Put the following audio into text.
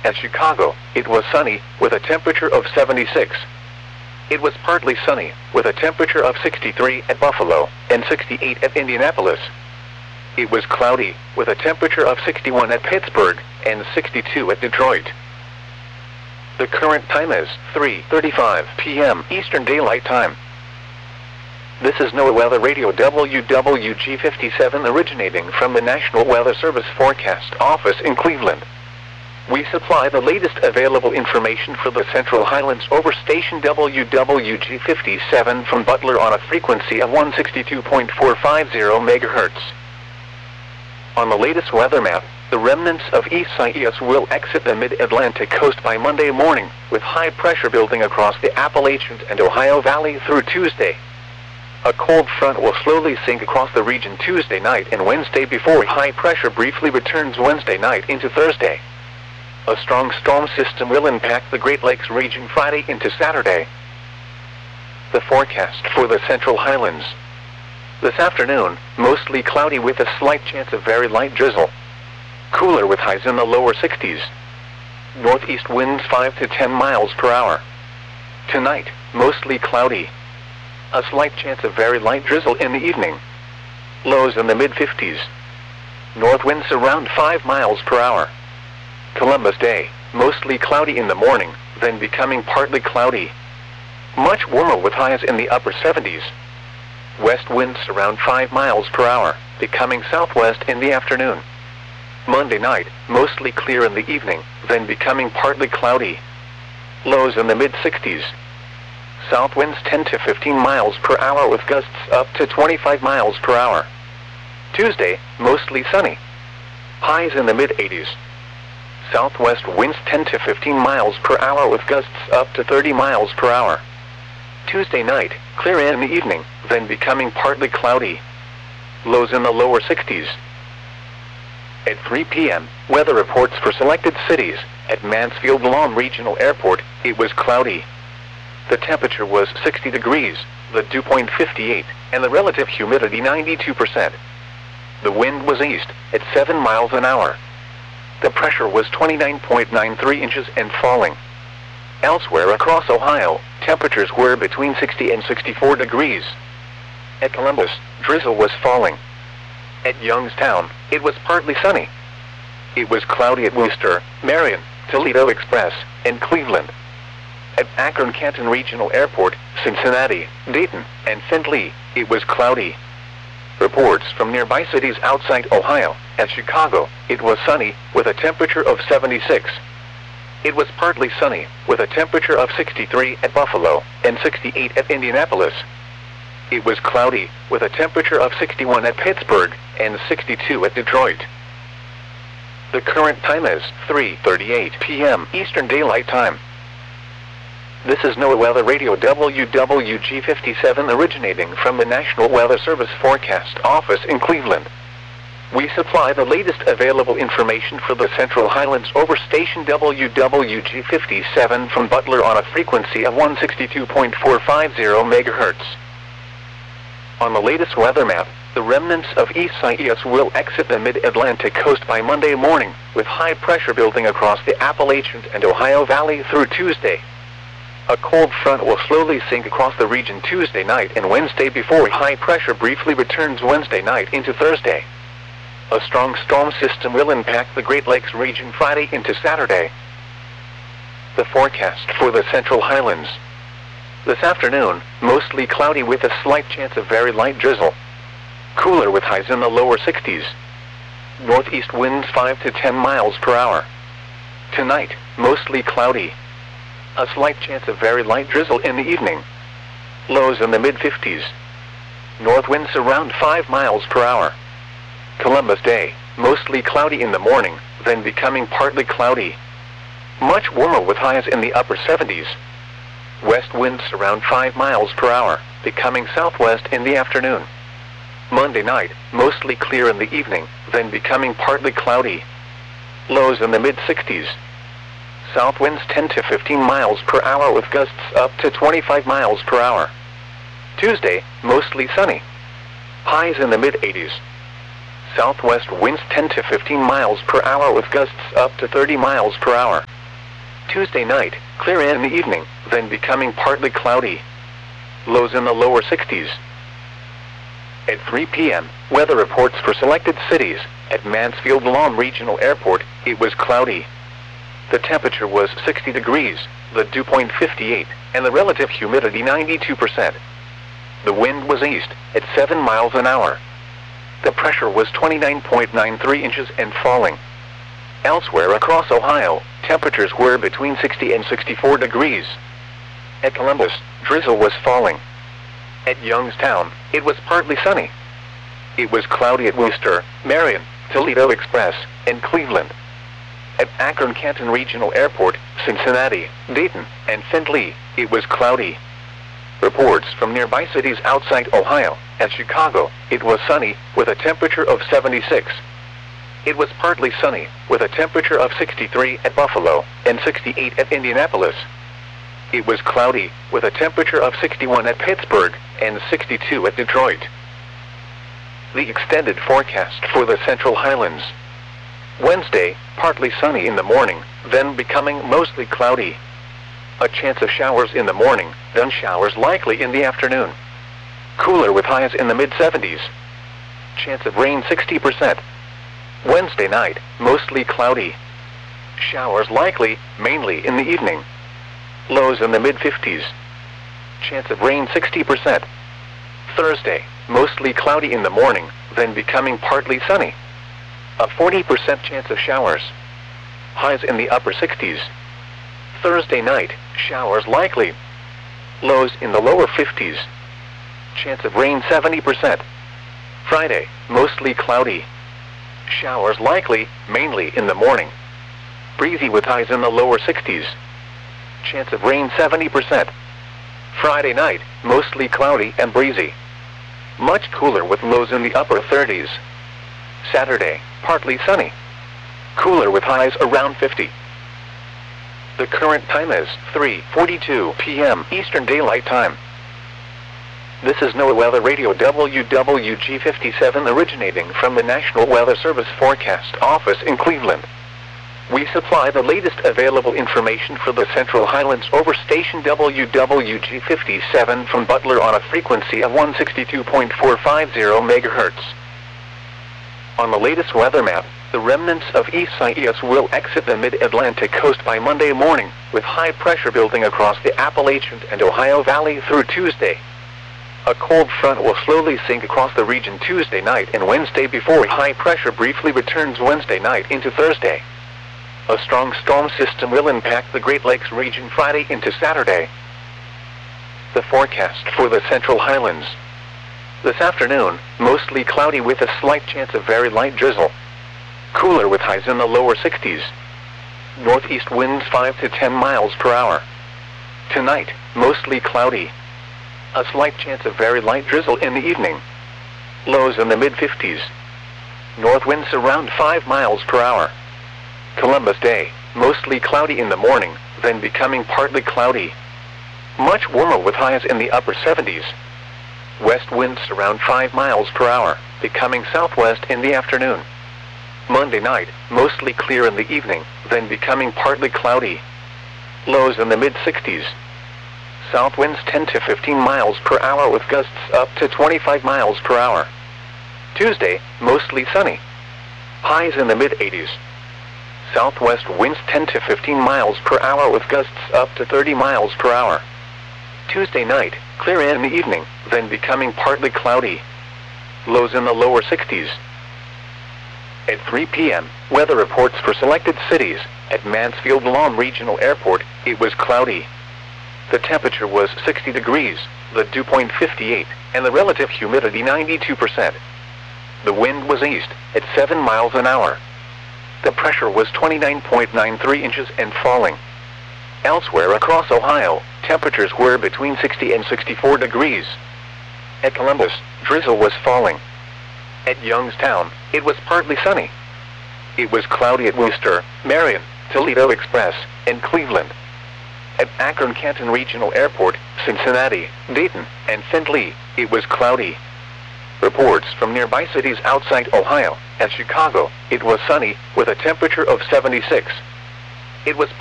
At Chicago, it was sunny, with a temperature of 76. It was partly sunny, with a temperature of 63 at Buffalo, and 68 at Indianapolis. It was cloudy, with a temperature of 61 at Pittsburgh, and 62 at Detroit. The current time is 3:35 p.m. Eastern Daylight Time. This is NOAA Weather Radio WWG57 originating from the National Weather Service Forecast Office in Cleveland. We supply the latest available information for the Central Highlands over station WWG57 from Butler on a frequency of 162.450 MHz. On the latest weather map, the remnants of Isaias will exit the mid-Atlantic coast by Monday morning, with high pressure building across the Appalachians and Ohio Valley through Tuesday. A cold front will slowly sink across the region Tuesday night and Wednesday before high pressure briefly returns Wednesday night into Thursday. A strong storm system will impact the Great Lakes region Friday into Saturday. The forecast for the Central Highlands. This afternoon, mostly cloudy with a slight chance of very light drizzle. Cooler with highs in the lower 60s. Northeast winds 5 to 10 miles per hour. Tonight, mostly cloudy. A slight chance of very light drizzle in the evening. Lows in the mid-50s. North winds around 5 miles per hour. Columbus Day, mostly cloudy in the morning, then becoming partly cloudy. Much warmer with highs in the upper 70s. West winds around 5 miles per hour, becoming southwest in the afternoon. Monday night, mostly clear in the evening, then becoming partly cloudy. Lows in the mid-60s. South winds 10 to 15 miles per hour with gusts up to 25 miles per hour. Tuesday, mostly sunny. Highs in the mid-80s. Southwest winds 10 to 15 miles per hour with gusts up to 30 miles per hour. Tuesday night, clear in the evening, then becoming partly cloudy. Lows in the lower 60s. At 3 p.m., weather reports for selected cities. At Mansfield Lawn Regional Airport, it was cloudy. The temperature was 60 degrees, the dew point 58, and the relative humidity 92%. The wind was east, at 7 miles an hour. The pressure was 29.93 inches and falling. Elsewhere across Ohio, temperatures were between 60 and 64 degrees. At Columbus, drizzle was falling. At Youngstown, it was partly sunny. It was cloudy at Worcester, Marion, Toledo Express, and Cleveland. At Akron-Canton Regional Airport, Cincinnati, Dayton, and St. Louis, it was cloudy. Reports from nearby cities outside Ohio. At Chicago, it was sunny, with a temperature of 76. It was partly sunny, with a temperature of 63 at Buffalo, and 68 at Indianapolis. It was cloudy, with a temperature of 61 at Pittsburgh, and 62 at Detroit. The current time is 3:38 p.m. Eastern Daylight Time. This is NOAA Weather Radio WWG57 originating from the National Weather Service Forecast Office in Cleveland. We supply the latest available information for the Central Highlands over station WWG57 from Butler on a frequency of 162.450 MHz. On the latest weather map, the remnants of Isaias will exit the mid-Atlantic coast by Monday morning, with high pressure building across the Appalachians and Ohio Valley through Tuesday. A cold front will slowly sink across the region Tuesday night and Wednesday before high pressure briefly returns Wednesday night into Thursday. A strong storm system will impact the Great Lakes region Friday into Saturday. The forecast for the Central Highlands. This afternoon, mostly cloudy with a slight chance of very light drizzle. Cooler with highs in the lower 60s. Northeast winds 5 to 10 miles per hour. Tonight, mostly cloudy. A slight chance of very light drizzle in the evening. Lows in the mid-50s. North winds around 5 miles per hour. Columbus Day, mostly cloudy in the morning, then becoming partly cloudy. Much warmer with highs in the upper 70s. West winds around 5 miles per hour, becoming southwest in the afternoon. Monday night, mostly clear in the evening, then becoming partly cloudy. Lows in the mid-60s. South winds 10 to 15 miles per hour with gusts up to 25 miles per hour. Tuesday, mostly sunny. Highs in the mid-80s. Southwest winds 10 to 15 miles per hour with gusts up to 30 miles per hour. Tuesday night, clear in the evening, then becoming partly cloudy. Lows in the lower 60s. At 3 p.m., weather reports for selected cities. At Mansfield Lawn Regional Airport, it was cloudy. The temperature was 60 degrees, the dew point 58, and the relative humidity 92%. The wind was east, at 7 miles an hour. The pressure was 29.93 inches and falling. Elsewhere across Ohio, temperatures were between 60 and 64 degrees. At Columbus, drizzle was falling. At Youngstown, it was partly sunny. It was cloudy at Worcester, Marion, Toledo Express, and Cleveland. At Akron-Canton Regional Airport, Cincinnati, Dayton, and Findlay, it was cloudy. Reports from nearby cities outside Ohio. At Chicago, it was sunny, with a temperature of 76. It was partly sunny, with a temperature of 63 at Buffalo, and 68 at Indianapolis. It was cloudy, with a temperature of 61 at Pittsburgh, and 62 at Detroit. The extended forecast for the Central Highlands. Wednesday, partly sunny in the morning, then becoming mostly cloudy. A chance of showers in the morning, then showers likely in the afternoon. Cooler with highs in the mid-70s. Chance of rain 60%. Wednesday night, mostly cloudy. Showers likely, mainly in the evening. Lows in the mid-50s. Chance of rain 60%. Thursday, mostly cloudy in the morning, then becoming partly sunny. A 40% chance of showers. Highs in the upper 60s. Thursday night, showers likely. Lows in the lower 50s. Chance of rain 70%. Friday, mostly cloudy. Showers likely, mainly in the morning. Breezy with highs in the lower 60s. Chance of rain 70%. Friday night, mostly cloudy and breezy. Much cooler with lows in the upper 30s. Saturday, partly sunny. Cooler with highs around 50. The current time is 3:42 p.m. Eastern Daylight Time. This is NOAA Weather Radio WWG57 originating from the National Weather Service Forecast Office in Cleveland. We supply the latest available information for the Central Highlands over station WWG57 from Butler on a frequency of 162.450 MHz. On the latest weather map, the remnants of Isaias will exit the mid-Atlantic coast by Monday morning, with high pressure building across the Appalachian and Ohio Valley through Tuesday. A cold front will slowly sink across the region Tuesday night and Wednesday before high pressure briefly returns Wednesday night into Thursday. A strong storm system will impact the Great Lakes region Friday into Saturday. The forecast for the Central Highlands. This afternoon, mostly cloudy with a slight chance of very light drizzle. Cooler with highs in the lower 60s. Northeast winds 5 to 10 miles per hour. Tonight, mostly cloudy. A slight chance of very light drizzle in the evening. Lows in the mid-50s. North winds around 5 miles per hour. Columbus Day, mostly cloudy in the morning, then becoming partly cloudy. Much warmer with highs in the upper 70s. West winds around 5 miles per hour, becoming southwest in the afternoon. Monday night, mostly clear in the evening, then becoming partly cloudy. Lows in the mid-60s. South winds 10 to 15 miles per hour with gusts up to 25 miles per hour. Tuesday, mostly sunny. Highs in the mid-80s. Southwest winds 10 to 15 miles per hour with gusts up to 30 miles per hour. Tuesday night, clear in the evening, then becoming partly cloudy. Lows in the lower 60s. At 3 p.m., weather reports for selected cities. At Mansfield Lawn Regional Airport, it was cloudy. The temperature was 60 degrees, the dew point 58, and the relative humidity 92%. The wind was east, at 7 miles an hour. The pressure was 29.93 inches and falling. Elsewhere across Ohio, temperatures were between 60 and 64 degrees. At Columbus, drizzle was falling. At Youngstown, it was partly sunny. It was cloudy at Worcester, Marion, Toledo Express, and Cleveland. At Akron-Canton Regional Airport, Cincinnati, Dayton, and Findlay, it was cloudy. Reports from nearby cities outside Ohio and Chicago, it was sunny with a temperature of 76. It was